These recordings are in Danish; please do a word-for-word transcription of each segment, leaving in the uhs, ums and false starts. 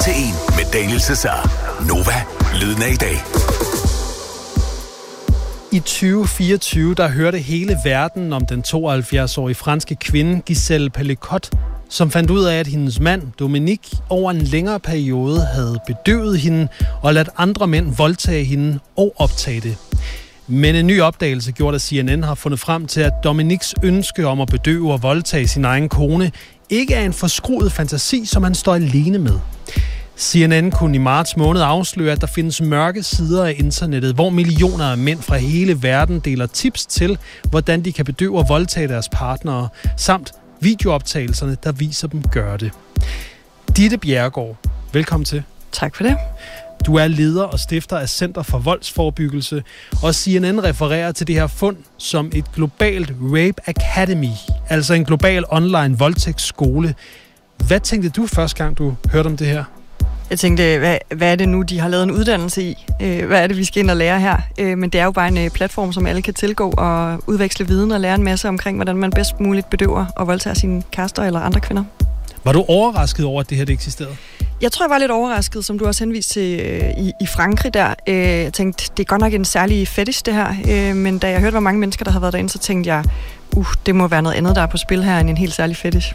til en med Daniel Cesar. Nova, lyden af i dag. I tyve fireogtyve, der hørte hele verden om den tooghalvfjerds-årige franske kvinde Gisèle Pelicot, som fandt ud af, at hendes mand, Dominique, over en længere periode havde bedøvet hende og ladt andre mænd voldtage hende og optage det. Men en ny opdagelse gjorde, at C N N har fundet frem til, at Dominiques ønske om at bedøve og voldtage sin egen kone ikke er en forskruet fantasi, som han står alene med. C N N kunne i marts måned afsløre, at der findes mørke sider af internettet, hvor millioner af mænd fra hele verden deler tips til, hvordan de kan bedøve og voldtage deres partnere, samt videooptagelserne, der viser dem gøre det. Ditte Bjerregaard, velkommen til. Tak for det. Du er leder og stifter af Center for Voldsforebyggelse, og C N N refererer til det her fund som et globalt Rape Academy, altså en global online voldtægtsskole. Hvad tænkte du første gang, du hørte om det her? Jeg tænkte, hvad, hvad er det nu, de har lavet en uddannelse i? Hvad er det, vi skal ind og lære her? Men det er jo bare en platform, som alle kan tilgå og udveksle viden og lære en masse omkring, hvordan man bedst muligt bedøver og voldtager sine kærester eller andre kvinder. Var du overrasket over, at det her det eksisterede? Jeg tror, jeg var lidt overrasket, som du også henviste til øh, i, i Frankrig der. Øh, jeg tænkte, det er godt nok en særlig fetish, det her. Øh, men da jeg hørte, hvor mange mennesker, der havde været derinde, så tænkte jeg, uh, det må være noget andet, der er på spil her, end en helt særlig fetish.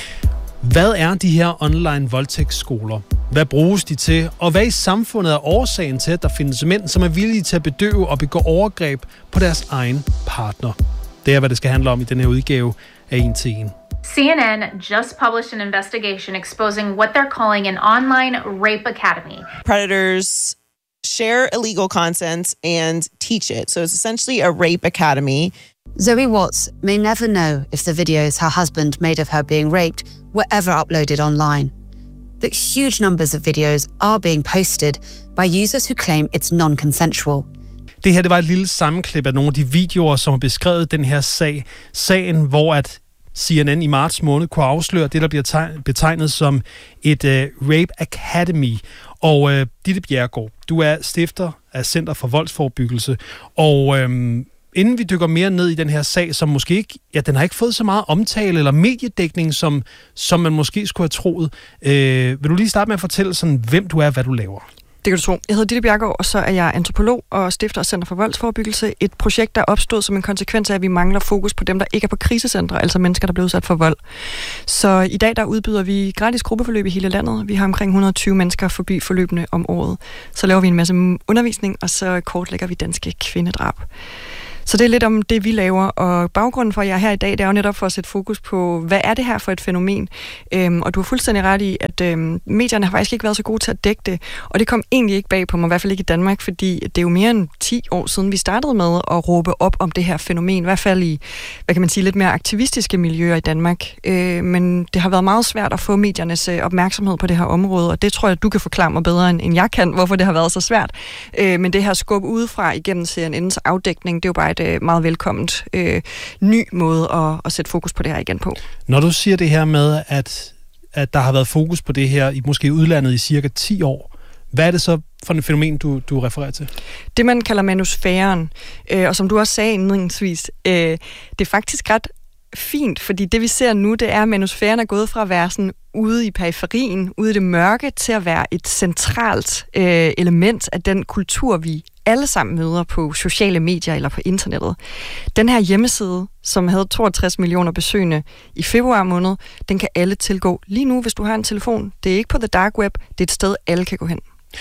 Hvad er de her online voldtægtsskoler? Hvad bruges de til? Og hvad i samfundet er årsagen til, at der findes mænd, som er villige til at bedøve og begå overgreb på deres egen partner? Det er, hvad det skal handle om i den her udgave af En til En. C N N just published an investigation exposing what they're calling an online rape academy. Predators share illegal content and teach it. So it's essentially a rape academy. Zoe Watts may never know if the videos her husband made of her being raped were ever uploaded online. But huge numbers of videos are being posted by users who claim it's non-consensual. Det her det var et lille sammenklip af nogle af de videoer, som har beskrevet den her sag. Sagen, hvor at C N N i marts måned kunne afsløre det, der bliver betegnet som et uh, Rape Academy. Og uh, Ditte Bjerregaard, du er stifter af Center for Voldsforebyggelse. Og uh, inden vi dykker mere ned i den her sag, som måske ikke, ja, den har ikke fået så meget omtale eller mediedækning, som, som man måske skulle have troet. Uh, vil du lige starte med at fortælle, sådan, hvem du er, hvad du laver? Det kan du tro. Jeg hedder Ditte Bjerregaard, og så er jeg antropolog og stifter af Center for Voldsforebyggelse. Et projekt, der er opstået som en konsekvens af, at vi mangler fokus på dem, der ikke er på krisecentre, altså mennesker, der bliver udsat for vold. Så i dag der udbyder vi gratis gruppeforløb i hele landet. Vi har omkring et hundrede og tyve mennesker forbi forløbene om året. Så laver vi en masse undervisning, og så kortlægger vi danske kvindedrab. Så det er lidt om det, vi laver, og baggrunden for, at jeg er her i dag, det er jo netop for at sætte fokus på, hvad er det her for et fænomen? Øhm, og du har fuldstændig ret i, at øhm, medierne har faktisk ikke været så gode til at dække det, og det kom egentlig ikke bag på mig, i hvert fald ikke i Danmark, fordi det er jo mere end ti år siden, vi startede med at råbe op om det her fænomen, i hvert fald i, hvad kan man sige, lidt mere aktivistiske miljøer i Danmark. Øh, men det har været meget svært at få mediernes øh, opmærksomhed på det her område, og det tror jeg, du kan forklare mig bedre, end, end jeg kan, hvorfor det har været så svært. Øh, men det her skub udefra igennem C N N's afdækning, det er jo bare et meget velkomment øh, ny måde at, at sætte fokus på det her igen på. Når du siger det her med, at, at der har været fokus på det her, i måske udlandet i cirka ti år, hvad er det så for et fænomen, du, du refererer til? Det, man kalder manusfæren, øh, og som du også sagde indledningsvis, øh, det er faktisk ret fint, fordi det vi ser nu, det er, at manusfæren er gået fra at være sådan ude i periferien, ude i det mørke, til at være et centralt øh, element af den kultur, vi alle sammen møder på sociale medier eller på internettet. Den her hjemmeside, som havde toogtres millioner besøgende i februar måned, den kan alle tilgå lige nu, hvis du har en telefon. Det er ikke på the dark web, det er et sted, alle kan gå hen.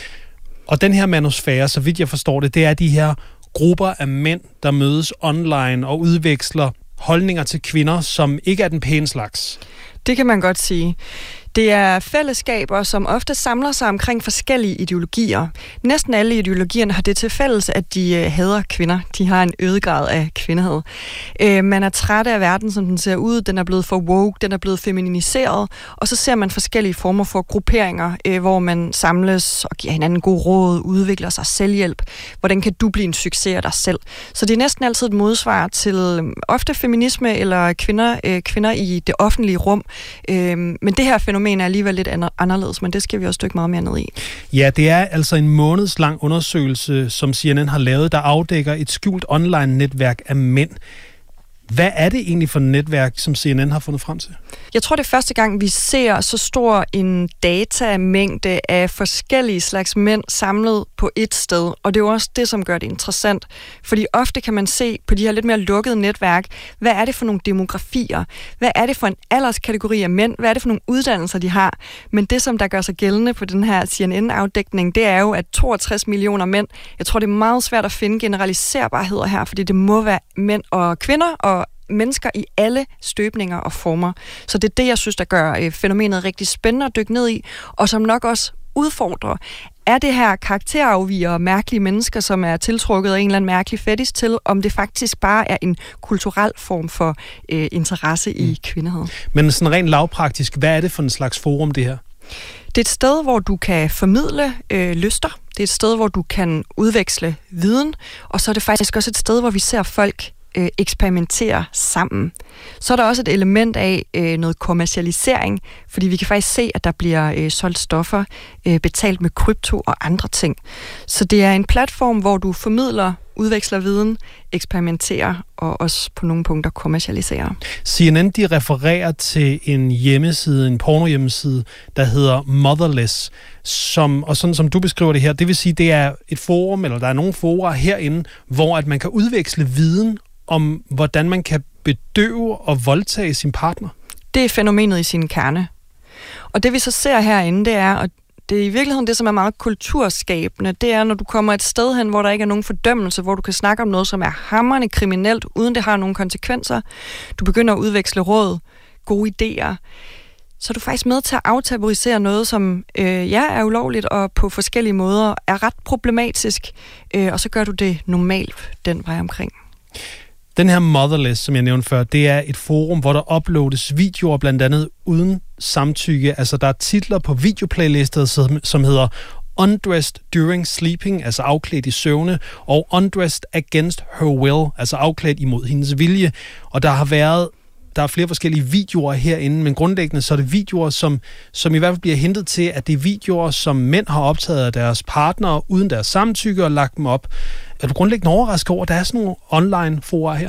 Og den her manusfære, så vidt jeg forstår det, det er de her grupper af mænd, der mødes online og udveksler holdninger til kvinder, som ikke er den pæne slags. Det kan man godt sige. Det er fællesskaber, som ofte samler sig omkring forskellige ideologier. Næsten alle ideologierne har det til fælles, at de hader kvinder. De har en øget grad af kvindehed. Øh, man er træt af verden, som den ser ud. Den er blevet for woke, den er blevet feminiseret. Og så ser man forskellige former for grupperinger, øh, hvor man samles og giver hinanden god råd, udvikler sig selvhjælp. Hvordan kan du blive en succes af dig selv? Så det er næsten altid et modsvar til ofte feminisme eller kvinder, øh, kvinder i det offentlige rum. Øh, men det her fænomen er alligevel lidt anderledes, men det skal vi også dykke meget mere ned i. Ja, det er altså en månedslang undersøgelse, som C N N har lavet, der afdækker et skjult online-netværk af mænd. Hvad er det egentlig for et netværk, som C N N har fundet frem til? Jeg tror, det er første gang, vi ser så stor en datamængde af forskellige slags mænd samlet på et sted. Og det er jo også det, som gør det interessant. Fordi ofte kan man se på de her lidt mere lukkede netværk, hvad er det for nogle demografier? Hvad er det for en alderskategori af mænd? Hvad er det for nogle uddannelser, de har? Men det, som der gør sig gældende på den her C N N-afdækning, det er jo, at toogtres millioner mænd, jeg tror, det er meget svært at finde generaliserbarheder her, fordi det må være mænd og kvinder og mennesker i alle støbninger og former. Så det er det, jeg synes, der gør øh, fænomenet rigtig spændende at dykke ned i, og som nok også udfordrer. Er det her karakterafvigere og mærkelige mennesker, som er tiltrukket af en eller anden mærkelig fetish til, om det faktisk bare er en kulturel form for øh, interesse i mm. kvindehed? Men sådan rent lavpraktisk, hvad er det for en slags forum, det her? Det er et sted, hvor du kan formidle øh, lyster. Det er et sted, hvor du kan udveksle viden. Og så er det faktisk også et sted, hvor vi ser folk øh, eksperimentere sammen. Så er der også et element af øh, noget kommercialisering, fordi vi kan faktisk se, at der bliver øh, solgt stoffer, øh, betalt med krypto og andre ting. Så det er en platform, hvor du formidler, udveksler viden, eksperimenterer og også på nogle punkter kommercialiserer. C N N, de refererer til en hjemmeside, en porno-hjemmeside, der hedder Motherless, som, og sådan som du beskriver det her, det vil sige, det er et forum, eller der er nogle fora herinde, hvor at man kan udveksle viden om, hvordan man kan bedøve og voldtage sin partner. Det er fænomenet i sin kerne. Og det vi så ser herinde, det er, og det er i virkeligheden det, som er meget kulturskabende, det er, når du kommer et sted hen, hvor der ikke er nogen fordømmelse, hvor du kan snakke om noget, som er hamrende kriminelt, uden det har nogen konsekvenser. Du begynder at udveksle råd, gode idéer. Så er du faktisk med til at aftabuisere noget, som øh, ja, er ulovligt og på forskellige måder er ret problematisk, øh, og så gør du det normalt den vej omkring. Den her Motherless, som jeg nævnte før, det er et forum, hvor der uploades videoer blandt andet uden samtykke. Altså der er titler på videoplaylister, som, som hedder Undressed During Sleeping, altså afklædt i søvne, og Undressed Against Her Will, altså afklædt imod hendes vilje. Og der har været Der er flere forskellige videoer herinde, men grundlæggende så er det videoer, som, som i hvert fald bliver hentet til, at det er videoer, som mænd har optaget af deres partnere uden deres samtykke og lagt dem op. Er du grundlæggende overrasket over, at der er sådan nogle online-fora her?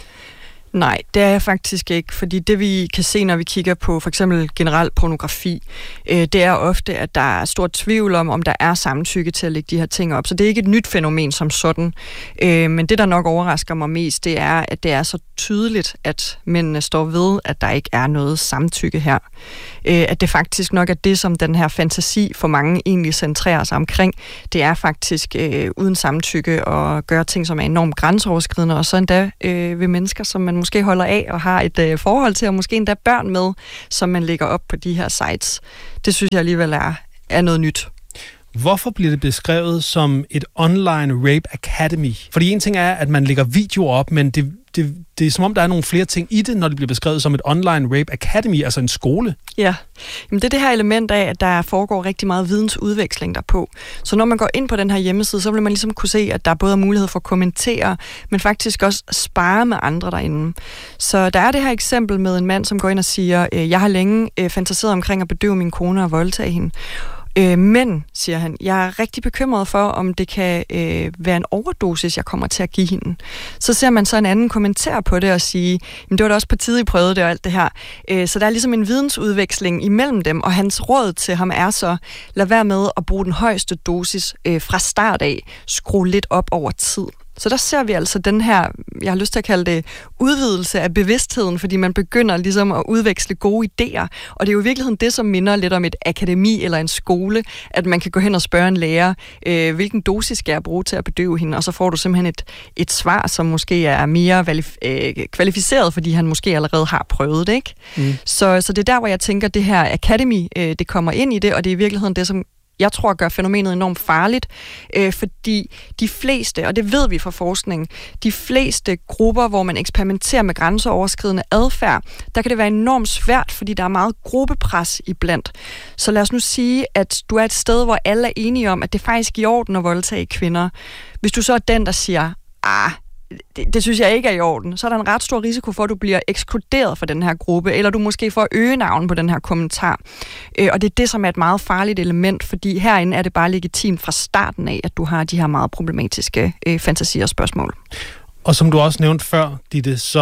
Nej, det er jeg faktisk ikke, fordi det vi kan se, når vi kigger på for eksempel generel pornografi, øh, det er ofte, at der er stor tvivl om, om der er samtykke til at lægge de her ting op. Så det er ikke et nyt fænomen som sådan. Øh, men det, der nok overrasker mig mest, det er, at det er så tydeligt, at mændene står ved, at der ikke er noget samtykke her. Øh, at det faktisk nok er det, som den her fantasi for mange egentlig centrerer sig omkring. Det er faktisk øh, uden samtykke og gøre ting, som er enormt grænseoverskridende, og så endda øh, ved mennesker, som man måske holder af og har et øh, forhold til, og måske endda børn med, som man lægger op på de her sites. Det synes jeg alligevel er, er noget nyt. Hvorfor bliver det beskrevet som et online rape academy? Fordi en ting er, at man lægger videoer op, men det, det, det er som om, der er nogle flere ting i det, når det bliver beskrevet som et online rape academy, altså en skole. Ja, jamen det er det her element af, at der foregår rigtig meget vidensudveksling derpå. Så når man går ind på den her hjemmeside, så vil man ligesom kunne se, at der både er mulighed for at kommentere, men faktisk også spare med andre derinde. Så der er det her eksempel med en mand, som går ind og siger, jeg har længe fantaseret omkring at bedøve min kone og voldtage hende. Øh, men, siger han, jeg er rigtig bekymret for, om det kan øh, være en overdosis, jeg kommer til at give hende. Så ser man så en anden kommentar på det og sige, jamen det var da også på tide, I prøvede det og alt det her. Øh, så der er ligesom en vidensudveksling imellem dem, og hans råd til ham er så, lad være med at bruge den højeste dosis øh, fra start af, skru lidt op over tid. Så der ser vi altså den her, jeg har lyst til at kalde det, udvidelse af bevidstheden, fordi man begynder ligesom at udveksle gode idéer. Og det er jo i virkeligheden det, som minder lidt om et akademi eller en skole, at man kan gå hen og spørge en lærer, øh, hvilken dosis skal jeg bruge til at bedøve hende, og så får du simpelthen et, et svar, som måske er mere valif- øh, kvalificeret, fordi han måske allerede har prøvet det, ikke? Mm. Så, så det er der, hvor jeg tænker, at det her akademi, øh, det kommer ind i det, og det er i virkeligheden det, som jeg tror gør fænomenet enormt farligt, øh, fordi de fleste, og det ved vi fra forskningen, de fleste grupper, hvor man eksperimenterer med grænseoverskridende adfærd, der kan det være enormt svært, fordi der er meget gruppepres iblandt. Så lad os nu sige, at du er et sted, hvor alle er enige om, at det er faktisk i orden at voldtage kvinder. Hvis du så er den, der siger, ah, Det, det synes jeg ikke er i orden, så er der en ret stor risiko for, at du bliver ekskluderet fra den her gruppe, eller du måske får øgenavn på den her kommentar. Øh, og det er det, som er et meget farligt element, fordi herinde er det bare legitimt fra starten af, at du har de her meget problematiske øh, fantasier og spørgsmål. Og som du også nævnte før, Ditte, så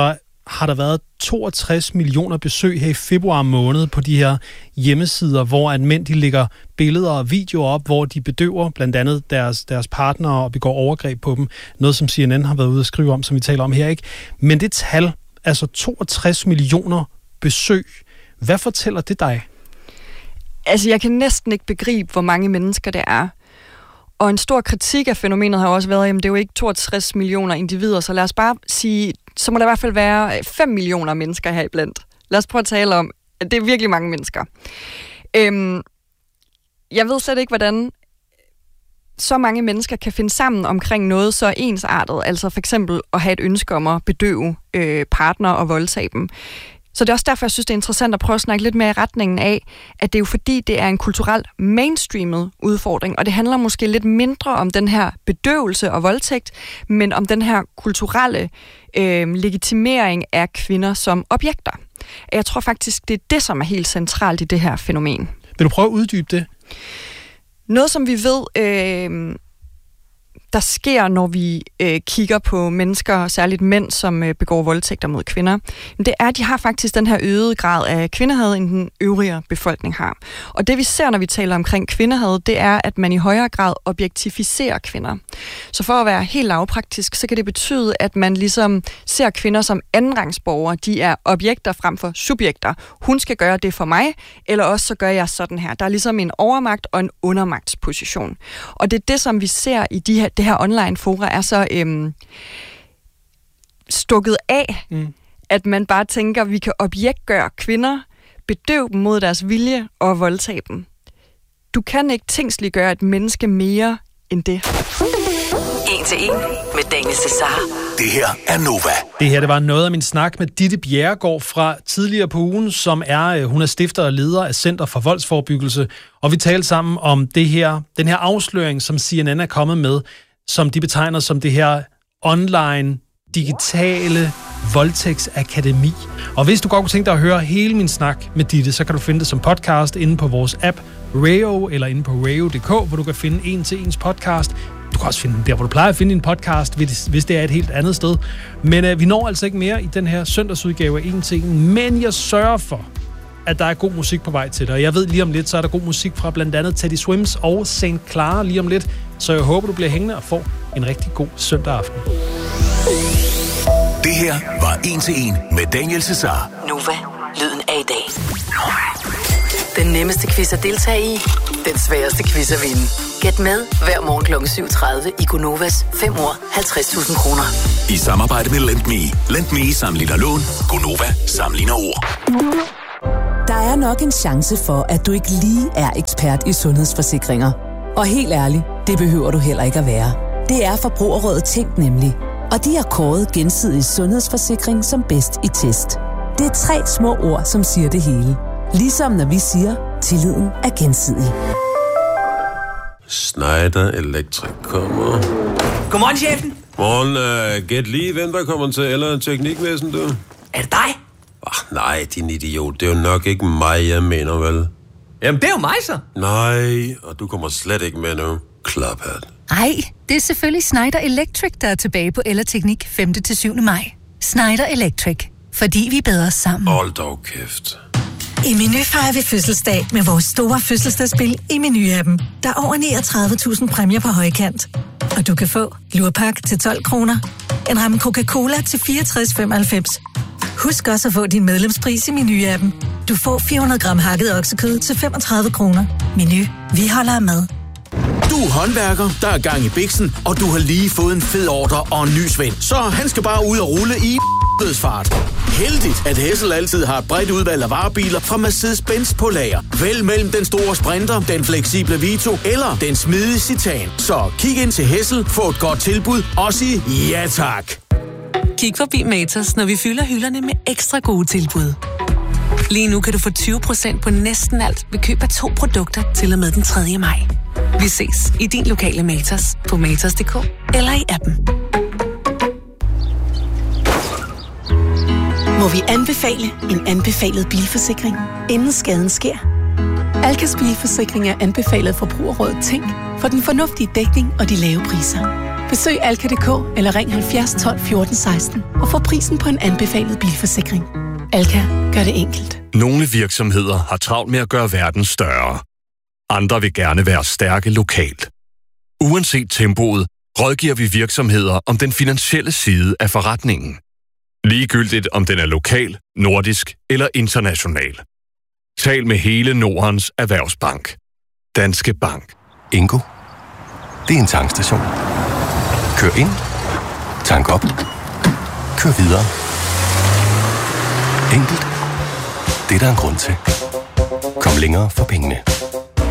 har der været toogtres millioner besøg her i februar måned på de her hjemmesider, hvor at mænd de lægger billeder og videoer op, hvor de bedøver blandt andet deres, deres partnere og begår overgreb på dem. Noget, som C N N har været ude at skrive om, som vi taler om her, ikke? Men det tal, altså toogtres millioner besøg, hvad fortæller det dig? Altså, jeg kan næsten ikke begribe, hvor mange mennesker det er. Og en stor kritik af fænomenet har også været, at det er jo ikke toogtres millioner individer, så lad os bare sige, så må der i hvert fald være fem millioner mennesker her iblandt. Lad os prøve at tale om, at det er virkelig mange mennesker. Øhm, jeg ved slet ikke, hvordan så mange mennesker kan finde sammen omkring noget så ensartet, altså for eksempel at have et ønske om at bedøve øh, partner og voldtage dem. Så det er også derfor, jeg synes, det er interessant at prøve at snakke lidt mere i retningen af, at det er jo fordi, det er en kulturelt mainstreamet udfordring, og det handler måske lidt mindre om den her bedøvelse og voldtægt, men om den her kulturelle øh, legitimering af kvinder som objekter. Jeg tror faktisk, det er det, som er helt centralt i det her fænomen. Vil du prøve at uddybe det? Noget, som vi ved, øh, der sker, når vi øh, kigger på mennesker, særligt mænd, som øh, begår voldtægter mod kvinder, det er, at de har faktisk den her øgede grad af kvindehad, end den øvrige befolkning har. Og det vi ser, når vi taler omkring kvindehad, det er, at man i højere grad objektificerer kvinder. Så for at være helt lavpraktisk, så kan det betyde, at man ligesom ser kvinder som andenrangsborgere. De er objekter frem for subjekter. Hun skal gøre det for mig, eller også så gør jeg sådan her. Der er ligesom en overmagt og en undermagtsposition. Og det er det, som vi ser i de her det her online-fora er så øhm, stukket af, mm. at man bare tænker, at vi kan objektgøre kvinder, bedøve dem mod deres vilje og voldtage dem. Du kan ikke tingsliggøre et menneske mere end det. En til en med Daniel Cesar. Det her er Nova. Det her det var noget af min snak med Ditte Bjerregaard fra tidligere på ugen, som er, hun er stifter og leder af Center for Voldsforebyggelse, og vi talte sammen om det her, den her afsløring, som C N N er kommet med, som de betegner som det her online, digitale voldtægtsakademi. Og hvis du godt kunne tænke dig at høre hele min snak med Ditte, så kan du finde det som podcast inde på vores app Rayo, eller inde på rayo punktum d k, hvor du kan finde en til ens podcast. Du kan også finde den der, hvor du plejer at finde din podcast, hvis det er et helt andet sted. Men øh, vi når altså ikke mere i den her søndagsudgave af en til en, men jeg sørger for, at der er god musik på vej til dig. Og jeg ved lige om lidt, så er der god musik fra blandt andet Teddy Swims og Saint Clara lige om lidt. Så jeg håber, du bliver hængende og får en rigtig god søndag aften. Det her var en til en med Daniel Cesar. Nova, lyden af i dag. Den nemmeste quiz at deltage i, den sværeste quiz at vinde. Gæt med hver morgen klokken syv tredive i Gonovas fem år halvtreds tusind kroner. I samarbejde med LendMe. LendMe sammenligner lån. Gonova sammenligner ord. Der er nok en chance for, at du ikke lige er ekspert i sundhedsforsikringer. Og helt ærligt, det behøver du heller ikke at være. Det er Forbrugerrådet Tænk nemlig. Og de har kåret gensidig sundhedsforsikring som bedst i test. Det er tre små ord, som siger det hele. Ligesom når vi siger, tilliden er gensidig. Schneider Electric kommer. Godmorgen, chefen. Morgen, uh, gæt lige, hvem der kommer til, eller teknikvæsen, du? Er det dig? Oh, nej, din idiot. Det er jo nok ikke mig, jeg mener, vel? Jamen, det er jo mig, så. Nej, og du kommer slet ikke med nu. Klaphat. Ej, det er selvfølgelig Schneider Electric, der er tilbage på Ellerteknik femte til syvende maj. Schneider Electric. Fordi vi er bedre sammen. Hold dog kæft. I Meny fejrer vi fødselsdag med vores store fødselsdagsspil i Meny-appen. Der er over niogtredive tusind præmier på højkant. Og du kan få lurpak til tolv kroner, en ramme Coca-Cola til fireogtres femoghalvfems. Husk også at få din medlemspris i Meny-appen. Du får fire hundrede gram hakket oksekød til femogtredive kroner. Meny. Vi holder af mad. Du er håndværker, der er gang i biksen, og du har lige fået en fed ordre og en ny svend. Så han skal bare ud og rulle i dødsfart. Heldigt, at Hessel altid har et bredt udvalg af varebiler fra Mercedes-Benz på lager. Vælg mellem den store Sprinter, den fleksible Vito eller den smidige Citan. Så kig ind til Hessel, få et godt tilbud og sig ja tak. Kig forbi Matas, når vi fylder hylderne med ekstra gode tilbud. Lige nu kan du få tyve procent på næsten alt ved køb af to produkter til og med den tredje maj. Vi ses i din lokale Matas på matas punktum d k eller i appen. Må vi anbefale en anbefalet bilforsikring, inden skaden sker? Alkas bilforsikring er anbefalet Forbrugerrådet Tænk for den fornuftige dækning og de lave priser. Besøg Alka punktum d k eller ring halvfjerds tolv fjorten seksten og få prisen på en anbefalet bilforsikring. Alka, gør det enkelt. Nogle virksomheder har travlt med at gøre verden større. Andre vil gerne være stærke lokalt. Uanset tempoet, rådgiver vi virksomheder om den finansielle side af forretningen. Ligegyldigt om den er lokal, nordisk eller international. Tal med hele Nordens Erhvervsbank. Danske Bank. Ingo. Det er en tankstation. Kør ind. Tank op. Kør videre. Enkelt. Det er der en grund til. Kom længere for pengene.